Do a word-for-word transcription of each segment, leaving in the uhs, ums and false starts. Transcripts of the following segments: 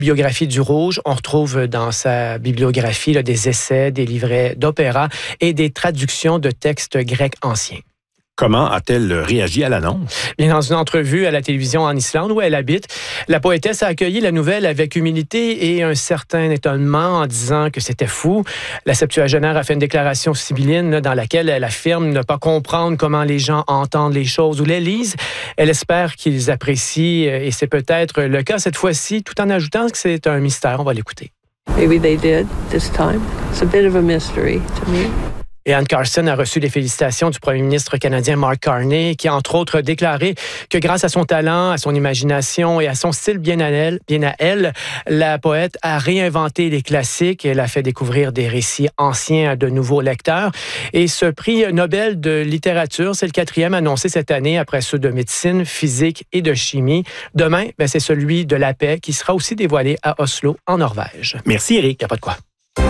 Biographie du Rouge, on retrouve dans sa bibliographie là, des essais, des livrets d'opéra et des traductions de textes grecs anciens. Comment a-t-elle réagi à l'annonce? Bien, dans une entrevue à la télévision en Islande où elle habite, la poétesse a accueilli la nouvelle avec humilité et un certain étonnement en disant que c'était fou. La septuagénaire a fait une déclaration sibylline là, dans laquelle elle affirme ne pas comprendre comment les gens entendent les choses ou les lisent. Elle espère qu'ils apprécient et c'est peut-être le cas cette fois-ci, tout en ajoutant que c'est un mystère. On va l'écouter. Maybe they did this time. It's a bit of a mystery to me. Et Anne Carson a reçu les félicitations du premier ministre canadien Mark Carney, qui a entre autres déclaré que grâce à son talent, à son imagination et à son style bien à elle, bien à elle, la poète a réinventé les classiques. Elle a fait découvrir des récits anciens à de nouveaux lecteurs. Et ce prix Nobel de littérature, c'est le quatrième annoncé cette année après ceux de médecine, physique et de chimie. Demain, ben, c'est celui de la paix qui sera aussi dévoilé à Oslo, en Norvège. Merci, Éric. Il n'y a pas de quoi.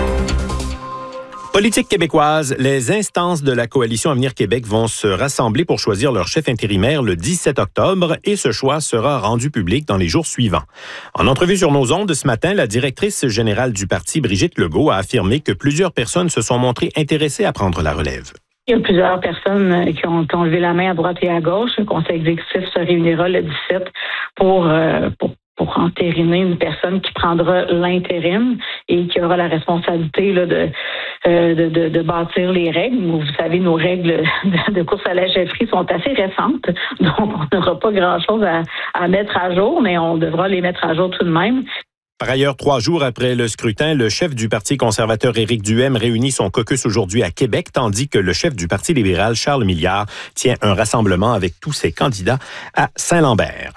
Politique québécoise, les instances de la Coalition Avenir Québec vont se rassembler pour choisir leur chef intérimaire le dix-sept octobre et ce choix sera rendu public dans les jours suivants. En entrevue sur nos ondes ce matin, la directrice générale du parti, Brigitte Legault, a affirmé que plusieurs personnes se sont montrées intéressées à prendre la relève. Il y a plusieurs personnes qui ont, qui ont levé la main à droite et à gauche. Le conseil exécutif se réunira le dix-sept pour, euh, pour pour entériner une personne qui prendra l'intérim et qui aura la responsabilité là, de, euh, de, de, de bâtir les règles. Vous savez, nos règles de, de course à la chefferie sont assez récentes, donc on n'aura pas grand-chose à, à mettre à jour, mais on devra les mettre à jour tout de même. Par ailleurs, trois jours après le scrutin, le chef du Parti conservateur Éric Duhaime réunit son caucus aujourd'hui à Québec, tandis que le chef du Parti libéral, Charles Milliard, tient un rassemblement avec tous ses candidats à Saint-Lambert.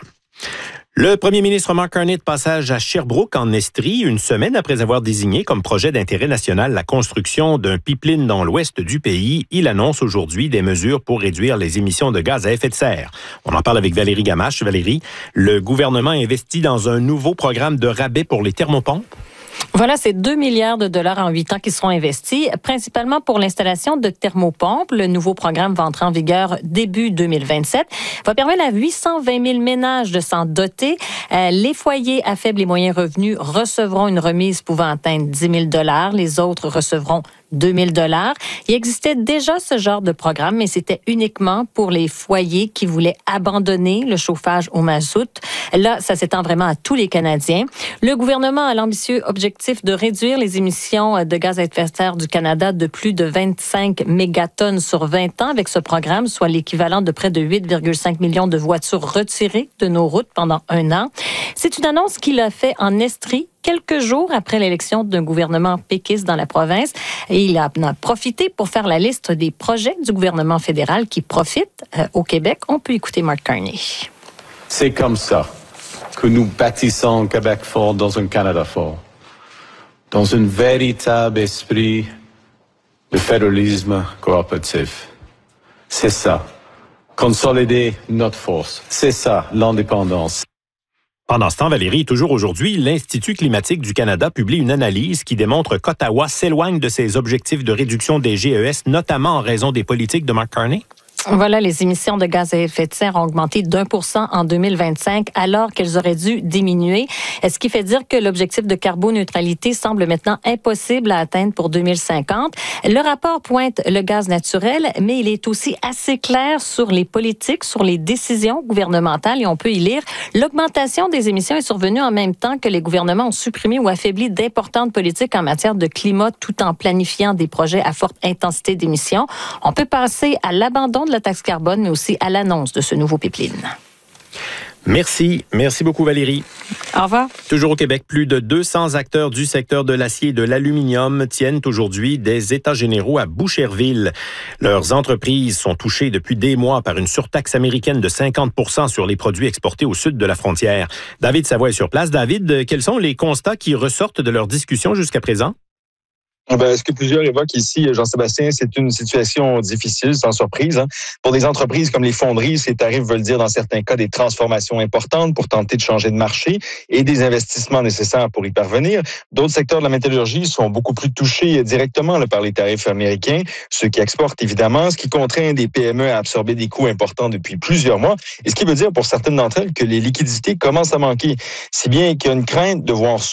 Le premier ministre Mark Carney de passage à Sherbrooke, en Estrie, une semaine après avoir désigné comme projet d'intérêt national la construction d'un pipeline dans l'ouest du pays. Il annonce aujourd'hui des mesures pour réduire les émissions de gaz à effet de serre. On en parle avec Valérie Gamache. Valérie, le gouvernement investit dans un nouveau programme de rabais pour les thermopompes. Voilà, c'est deux milliards de dollars en huit ans qui seront investis, principalement pour l'installation de thermopompes. Le nouveau programme va entrer en vigueur début deux mille vingt-sept. Va permettre à huit cent vingt mille ménages de s'en doter. Euh, les foyers à faible et moyen revenus recevront une remise pouvant atteindre dix mille dollars. Les autres recevront deux mille dollars. Il existait déjà ce genre de programme, mais c'était uniquement pour les foyers qui voulaient abandonner le chauffage au mazout. Là, ça s'étend vraiment à tous les Canadiens. Le gouvernement a l'ambitieux objectif de réduire les émissions de gaz à effet de serre du Canada de plus de vingt-cinq mégatonnes sur vingt ans avec ce programme, soit l'équivalent de près de huit virgule cinq millions de voitures retirées de nos routes pendant un an. C'est une annonce qu'il a fait en Estrie, quelques jours après l'élection d'un gouvernement péquiste dans la province. Et il en a profité pour faire la liste des projets du gouvernement fédéral qui profitent euh, au Québec. On peut écouter Mark Carney. C'est comme ça que nous bâtissons un Québec fort dans un Canada fort, dans un véritable esprit de fédéralisme coopératif. C'est ça, consolider notre force. C'est ça, l'indépendance. Pendant ce temps, Valérie, toujours aujourd'hui, l'Institut climatique du Canada publie une analyse qui démontre qu'Ottawa s'éloigne de ses objectifs de réduction des G E S, notamment en raison des politiques de Mark Carney. Voilà, les émissions de gaz à effet de serre ont augmenté d'un pour cent en deux mille vingt-cinq, alors qu'elles auraient dû diminuer. Ce qui fait dire que l'objectif de carboneutralité semble maintenant impossible à atteindre pour deux mille cinquante. Le rapport pointe le gaz naturel, mais il est aussi assez clair sur les politiques, sur les décisions gouvernementales, et on peut y lire: l'augmentation des émissions est survenue en même temps que les gouvernements ont supprimé ou affaibli d'importantes politiques en matière de climat, tout en planifiant des projets à forte intensité d'émissions. On peut passer à l'abandon de la taxe carbone, mais aussi à l'annonce de ce nouveau pipeline. Merci. Merci beaucoup, Valérie. Au revoir. Toujours au Québec, plus de deux cents acteurs du secteur de l'acier et de l'aluminium tiennent aujourd'hui des états généraux à Boucherville. Leurs entreprises sont touchées depuis des mois par une surtaxe américaine de cinquante pour cent sur les produits exportés au sud de la frontière. David Savoie est sur place. David, quels sont les constats qui ressortent de leurs discussions jusqu'à présent? Ben, ce que plusieurs évoquent ici, Jean-Sébastien, c'est une situation difficile, sans surprise. Hein. Pour des entreprises comme les fonderies, ces tarifs veulent dire dans certains cas des transformations importantes pour tenter de changer de marché et des investissements nécessaires pour y parvenir. D'autres secteurs de la métallurgie sont beaucoup plus touchés directement là, par les tarifs américains, ceux qui exportent évidemment, ce qui contraint des P M E à absorber des coûts importants depuis plusieurs mois, et ce qui veut dire pour certaines d'entre elles que les liquidités commencent à manquer, si bien qu'il y a une crainte de voir